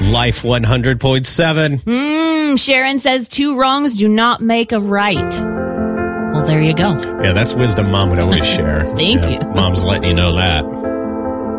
Life 100.7. Sharon says 2 wrongs do not make a right. Well, there you go. Yeah, that's wisdom Mom would always share. Thank you. Mom's letting you know that.